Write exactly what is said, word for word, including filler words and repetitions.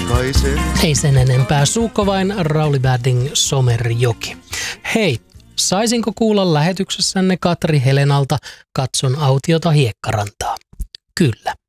Rauhallisen. Ei sen enempää. Suukko vain, Rauli Badding, Somerjoki. Hei, saisinko kuulla lähetyksessänne Katri Helenalta Katson autiota Hiekkarantaa? Kyllä.